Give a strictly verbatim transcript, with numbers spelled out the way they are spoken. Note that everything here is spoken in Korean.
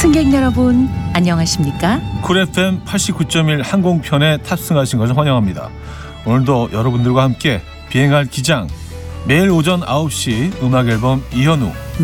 승객 여러분, 안녕하십니까? 쿨 에프엠 팔십구 점 일 항공편에 탑승하신 것을 환영합니다. 오늘도 여러분들과 함께 비행할 기장, 매일 오전 아홉 시 음악 앨범 이현우